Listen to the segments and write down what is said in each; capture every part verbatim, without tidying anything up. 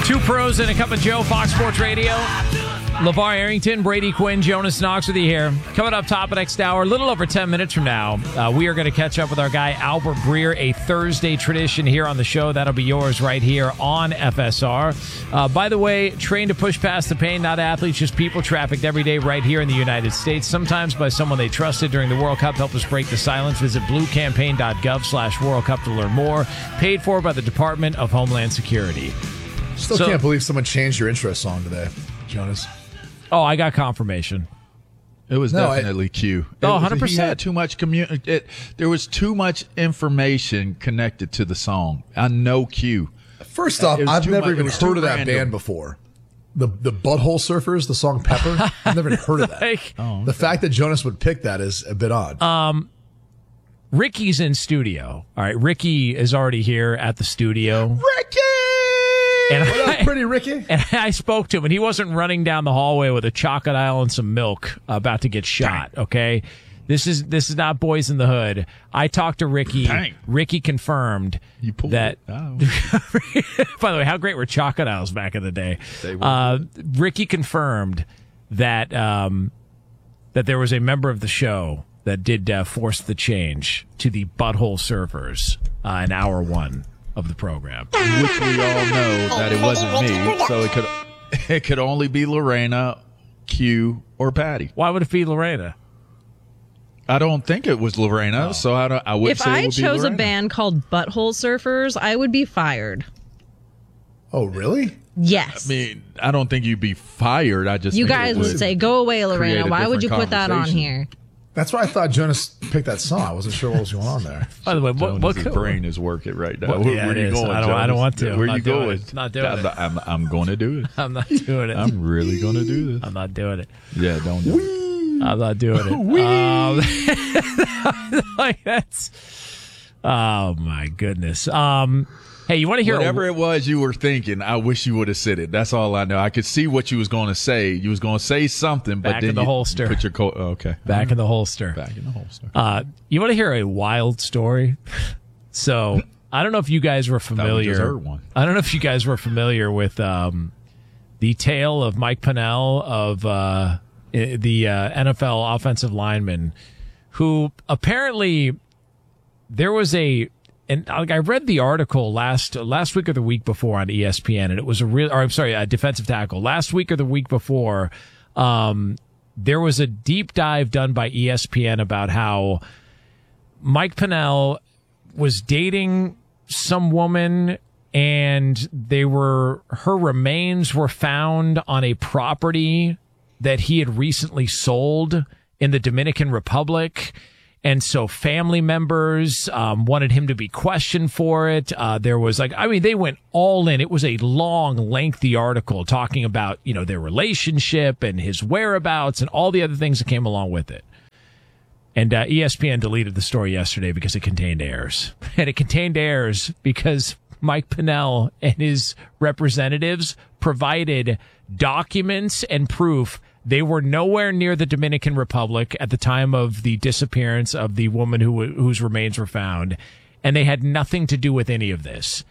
Two pros and a cup of Joe, Fox Sports Radio. LeVar Arrington, Brady Quinn, Jonas Knox with you here. Coming up top of next hour, a little over ten minutes from now, uh, we are going to catch up with our guy Albert Breer, a Thursday tradition here on the show. That'll be yours right here on F S R. Uh, by the way, trained to push past the pain, not athletes, just people trafficked every day right here in the United States, sometimes by someone they trusted during the World Cup. Help us break the silence. Visit bluecampaign.gov slash World Cup to learn more. Paid for by the Department of Homeland Security. Still so, can't believe someone changed your intro song today, Jonas. Oh, I got confirmation. It was no, definitely I, Q. Oh, one hundred percent. He had too much commu- it, There was too much information connected to the song. I know Q. First off, I've never much, even heard of that random. band before. The the Butthole Surfers, the song Pepper. I've never heard of that. like, oh, okay. The fact that Jonas would pick that is a bit odd. Um, Ricky's in studio. All right, Ricky is already here at the studio. Ricky! And what I, up, pretty Ricky? And I spoke to him, and he wasn't running down the hallway with a chocolate aisle and some milk about to get shot, okay? This is this is not Boys in the Hood. I talked to Ricky. Dang. Ricky confirmed you that. Oh. By the way, how great were chocolate aisles back in the day? They were. Uh, Ricky confirmed that um, that there was a member of the show that did uh, force the change to the Butthole Surfers uh, in hour one of the program, which we all know that it wasn't me, so it could it could only be Lorena, Q, or Patty. Why would it be Lorena? I don't think it was Lorena, oh. so I don't. I would. If say I it would chose be a band called Butthole Surfers, I would be fired. Oh, really? Yes. I mean, I don't think you'd be fired. I just you think guys would, would say, "Go away, Lorena." Why would you put that on here? That's why I thought Jonas picked that song. I wasn't sure what was going on there. By the way, what, what his brain is working right now. What, where yeah, where are you is. going? I don't, I don't want to. Where are you going? It. Not doing I'm, it. Not, I'm, I'm going to do it. I'm not doing it. I'm really going to do this. I'm not doing it. Yeah, don't do it. I'm not doing it. Um, like that's. Oh my goodness. Um. Hey, you want to hear whatever a, it was you were thinking? I wish you would have said it. That's all I know. I could see what you was going to say. You was going to say something, but back then in the you holster. Put your co- oh, okay. Back in the holster. Back in the holster. Uh, you want to hear a wild story? So I don't know if you guys were familiar. We just heard one. I don't know if you guys were familiar with um, the tale of Mike Pennell of uh, the uh, N F L offensive lineman, who apparently there was a. And I read the article last last week or the week before on E S P N, and it was a real, or I'm sorry, a defensive tackle. Last week or the week before, um, there was a deep dive done by E S P N about how Mike Pennell was dating some woman, and they were her remains were found on a property that he had recently sold in the Dominican Republic. And so family members um, wanted him to be questioned for it. Uh, there was like, I mean, they went all in. It was a long, lengthy article talking about, you know, their relationship and his whereabouts and all the other things that came along with it. And uh, E S P N deleted the story yesterday because it contained errors. And it contained errors because Mike Pennell and his representatives provided documents and proof they were nowhere near the Dominican Republic at the time of the disappearance of the woman who whose remains were found, and they had nothing to do with any of this.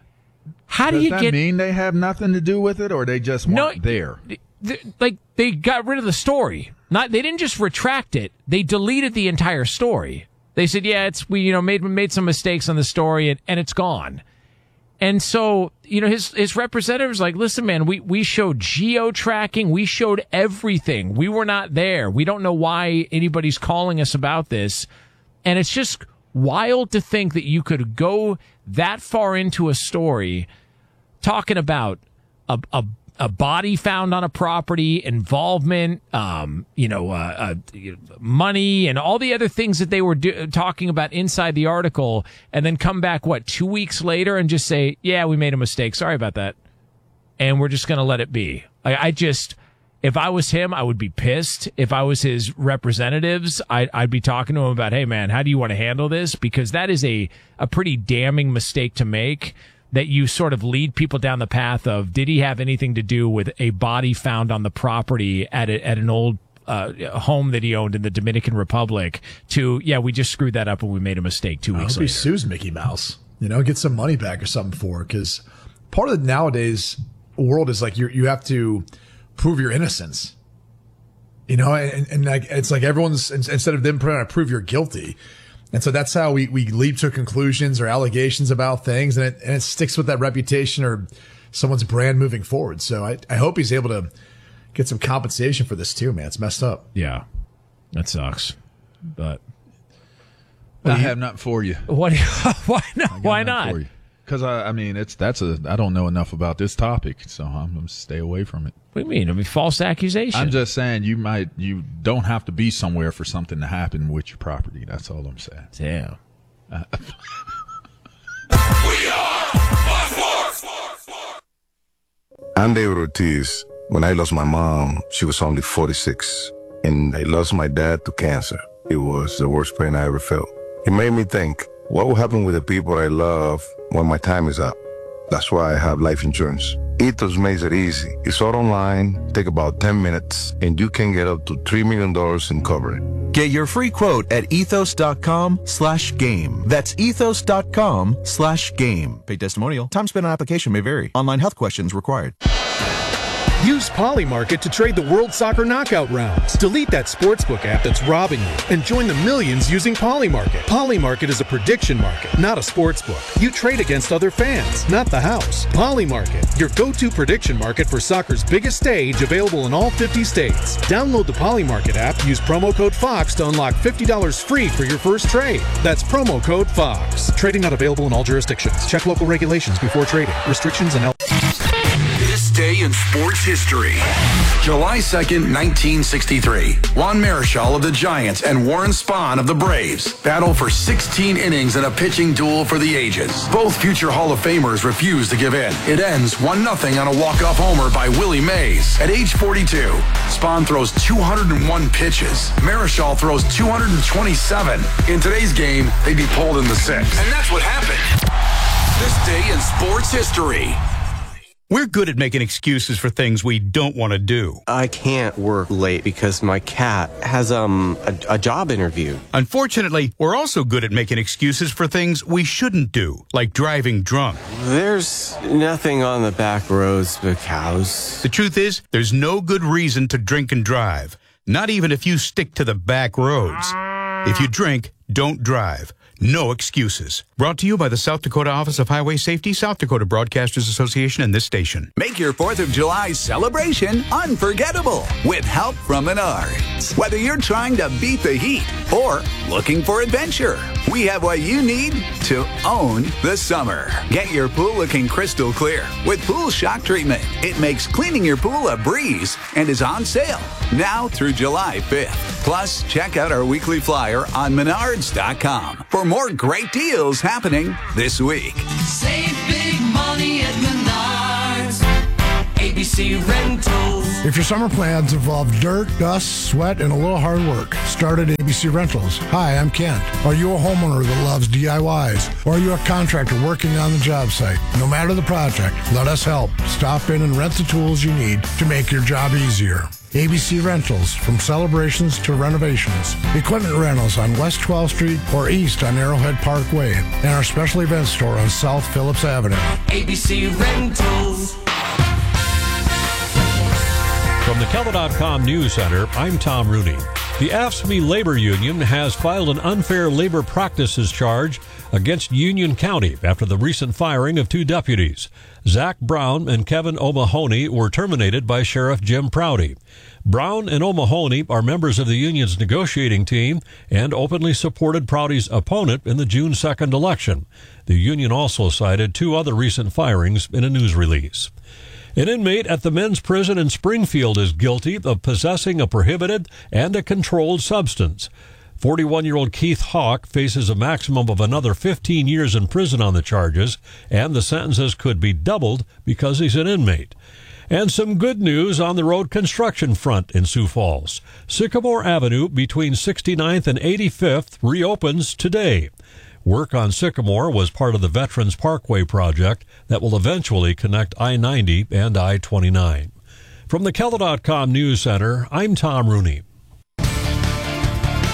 How Does do you that get? Mean they have nothing to do with it, or they just weren't no, there? Th- like they got rid of the story. Not they didn't just retract it; they deleted the entire story. They said, "Yeah, it's we you know made made some mistakes on the story, and, and it's gone." And so, you know, his his representatives like, listen, man, we, we showed geo-tracking. We showed everything. We were not there. We don't know why anybody's calling us about this. And it's just wild to think that you could go that far into a story talking about a, a, a body found on a property, involvement, um, you know, uh, uh, money, and all the other things that they were do- talking about inside the article, and then come back, what, two weeks later and just say, yeah, we made a mistake. Sorry about that. And we're just going to let it be. I, I just, if I was him, I would be pissed. If I was his representatives, I, I'd be talking to him about, hey, man, how do you want to handle this? Because that is a, a pretty damning mistake to make. That you sort of lead people down the path of, did he have anything to do with a body found on the property at a, at an old uh, home that he owned in the Dominican Republic? To, yeah, we just screwed that up and we made a mistake two I weeks hope later. He sues Mickey Mouse, you know, get some money back or something for it. Because part of it nowadays, world is like you you have to prove your innocence. You know, and, and like it's like everyone's instead of them trying to prove you're guilty. And so that's how we, we leap to conclusions or allegations about things, and it, and it sticks with that reputation or someone's brand moving forward. So I, I hope he's able to get some compensation for this too, man. It's messed up. Yeah, that sucks. But I have nothing for you. What? Why not? Why not? Because I, I mean, it's that's a I don't know enough about this topic, so I'm going to stay away from it. What do you mean? I mean, false accusation. I'm just saying you might you don't have to be somewhere for something to happen with your property. That's all I'm saying. Damn. Uh, we are I'm David Ortiz. When I lost my mom, she was only forty-six, and I lost my dad to cancer. It was the worst pain I ever felt. It made me think, what will happen with the people I love when my time is up? That's why I have life insurance. Ethos makes it easy. It's all online, take about ten minutes, and you can get up to three million dollars in coverage. Get your free quote at ethos.com slash game. That's ethos.com slash game. Paid testimonial. Time spent on application may vary. Online health questions required. Use Polymarket to trade the World Soccer Knockout rounds. Delete that sportsbook app that's robbing you and join the millions using Polymarket. Polymarket is a prediction market, not a sportsbook. You trade against other fans, not the house. Polymarket, your go-to prediction market for soccer's biggest stage, available in all fifty states. Download the Polymarket app, use promo code FOX to unlock fifty dollars free for your first trade. That's promo code FOX. Trading not available in all jurisdictions. Check local regulations before trading. Restrictions and... This day in sports history. July second, nineteen sixty-three. Juan Marichal of the Giants and Warren Spahn of the Braves battle for sixteen innings in a pitching duel for the ages. Both future Hall of Famers refuse to give in. It ends one nothing on a walk-off homer by Willie Mays. At age forty-two, Spahn throws two hundred one pitches. Marichal throws two hundred twenty-seven. In today's game, they'd be pulled in the sixth. And that's what happened. This day in sports history. We're good at making excuses for things we don't want to do. I can't work late because my cat has um a, a job interview. Unfortunately, we're also good at making excuses for things we shouldn't do, like driving drunk. There's nothing on the back roads but cows. The truth is, there's no good reason to drink and drive, not even if you stick to the back roads. If you drink, don't drive. No excuses. Brought to you by the South Dakota Office of Highway Safety, South Dakota Broadcasters Association, and this station. Make your fourth of July celebration unforgettable with help from Menards. Whether you're trying to beat the heat or looking for adventure, we have what you need to own the summer. Get your pool looking crystal clear with Pool Shock Treatment. It makes cleaning your pool a breeze and is on sale now through July fifth. Plus, check out our weekly flyer on menards dot com for more great deals happening this week. Save big money at Menards. A B C Rentals. If your summer plans involve dirt, dust, sweat, and a little hard work, start at A B C Rentals. Hi, I'm Kent. Are you a homeowner that loves D I Ys? Or are you a contractor working on the job site? No matter the project, let us help. Stop in and rent the tools you need to make your job easier. A B C Rentals, from celebrations to renovations. Equipment rentals on West twelfth Street or East on Arrowhead Parkway. And our special events store on South Phillips Avenue. A B C Rentals. From the Kelda dot com News Center, I'm Tom Rooney. The AFSCME Labor Union has filed an unfair labor practices charge against Union County after the recent firing of two deputies. Zach Brown and Kevin O'Mahony were terminated by Sheriff Jim Prouty. Brown and O'Mahony are members of the union's negotiating team and openly supported Prouty's opponent in the June second election. The union also cited two other recent firings in a news release. An inmate at the men's prison in Springfield is guilty of possessing a prohibited and a controlled substance. forty-one-year-old Keith Hawk faces a maximum of another fifteen years in prison on the charges, and the sentences could be doubled because he's an inmate. And some good news on the road construction front in Sioux Falls. Sycamore Avenue between sixty-ninth and eighty-fifth reopens today. Work on Sycamore was part of the Veterans Parkway project that will eventually connect I ninety and I twenty-nine. From the Kelda dot com News Center, I'm Tom Rooney.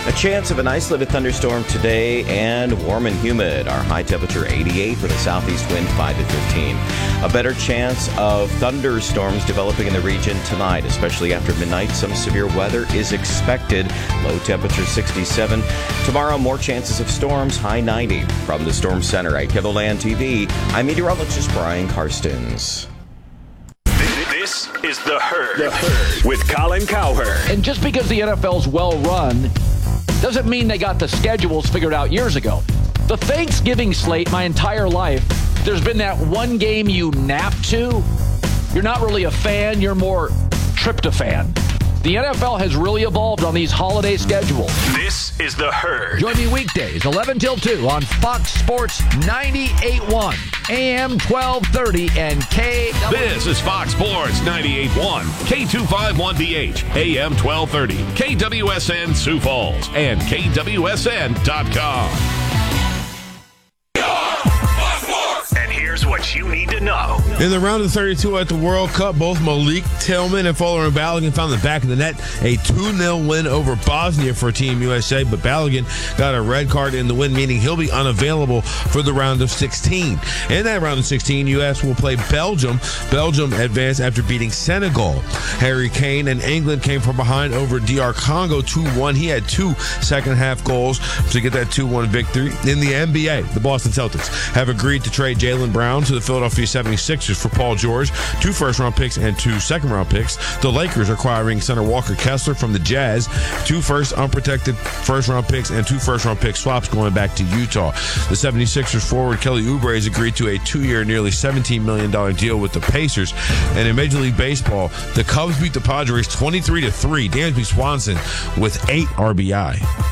A chance of an isolated thunderstorm today and warm and humid. Our high temperature eighty-eight with a southeast wind five to fifteen. A better chance of thunderstorms developing in the region tonight, especially after midnight. Some severe weather is expected. Low temperature sixty-seven. Tomorrow, more chances of storms, high ninety. From the Storm Center at KEVOLAND T V, I'm meteorologist Brian Karstens. This is The Herd, the Herd with Colin Cowherd. And just because the N F L's well run doesn't mean they got the schedules figured out years ago. The Thanksgiving slate, my entire life, there's been that one game you nap to. You're not really a fan, you're more tryptophan. The N F L has really evolved on these holiday schedules. This is The Herd. Join me weekdays, eleven till two on Fox Sports ninety-eight point one, A M twelve thirty, and K. This is Fox Sports ninety-eight point one, K two fifty-one B H, A M twelve thirty, K W S N Sioux Falls, and K W S N dot com. And here's what you need to know. In the round of thirty-two at the World Cup, both Malik Tillman and Folarin Balogun found the back of the net. A two nil win over Bosnia for Team U S A, but Balogun got a red card in the win, meaning he'll be unavailable for the round of sixteen. In that round of sixteen, U S will play Belgium. Belgium advanced after beating Senegal. Harry Kane and England came from behind over D R Congo two one. He had two second-half goals to get that two one victory. In the N B A, the Boston Celtics have agreed to trade Jaylen Brown to the Philadelphia seventy-sixers for Paul George, two first-round picks and two second-round picks. The Lakers are acquiring center Walker Kessler from the Jazz, two first unprotected first-round picks and two first-round pick swaps going back to Utah. The seventy-sixers forward Kelly Oubre has agreed to a two-year, nearly seventeen million dollars deal with the Pacers. And in Major League Baseball, the Cubs beat the Padres twenty-three to three. Dansby Swanson with eight R B I.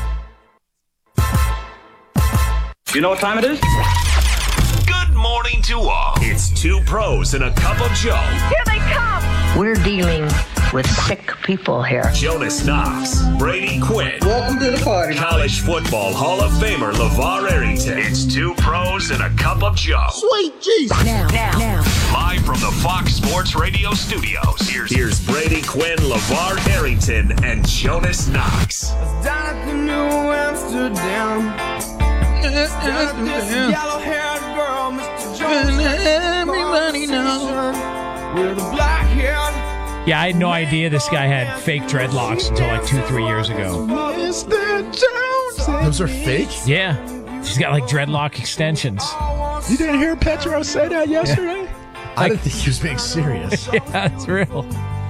You know what time it is? Morning to all. It's two pros and a cup of Joe. Here they come. We're dealing with sick people here. Jonas Knox, Brady Quinn. Welcome to the party. College football Hall of Famer LeVar Arrington. It's two pros and a cup of Joe. Sweet Jesus. Now, now, now. Live from the Fox Sports Radio studios. Here's, here's Brady Quinn, LeVar Arrington, and Jonas Knox. Down at the New Amsterdam. Down this yellow-haired girl, Mister Jones. Everybody knows. With a black hair. Yeah, I had no idea this guy had fake dreadlocks until like two, three years ago. Mister Jones. Those are fake? Yeah. He's got like dreadlock extensions. You didn't hear Petro say that yesterday? Yeah. I like, didn't think he was being serious. Yeah, it's real.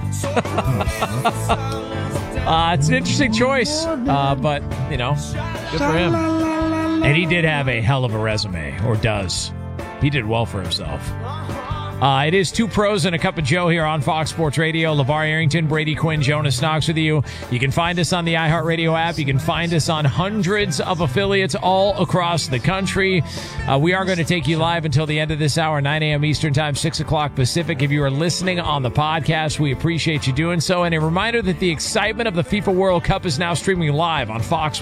uh, it's an interesting choice, uh, but, you know, good for him. And he did have a hell of a resume, or does. He did well for himself. Uh, it is two pros and a cup of Joe here on Fox Sports Radio. LeVar Arrington, Brady Quinn, Jonas Knox with you. You can find us on the iHeartRadio app. You can find us on hundreds of affiliates all across the country. Uh, we are going to take you live until the end of this hour, nine a.m. Eastern Time, six o'clock Pacific. If you are listening on the podcast, we appreciate you doing so. And a reminder that the excitement of the FIFA World Cup is now streaming live on Fox